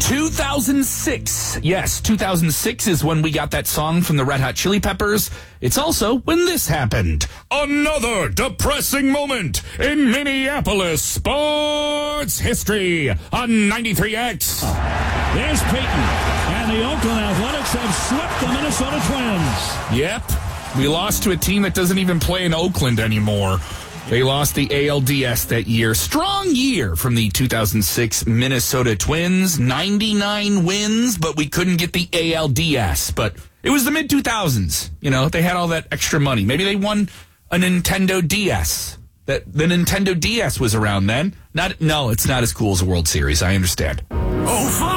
2006. Yes, 2006 is when we got that song from the Red Hot Chili Peppers. It's also when this happened. Another depressing moment in Minneapolis sports history on 93X. There's Peyton, and the Oakland Athletics have swept the Minnesota Twins. Yep, we lost to a team that doesn't even play in Oakland anymore. They lost the ALDS that year. Strong year from the 2006 Minnesota Twins. 99 wins, but we couldn't get the ALDS. But it was the mid-2000s. You know, they had all that extra money. Maybe they won a Nintendo DS. The Nintendo DS was around then. No, it's not as cool as a World Series. I understand. Oh,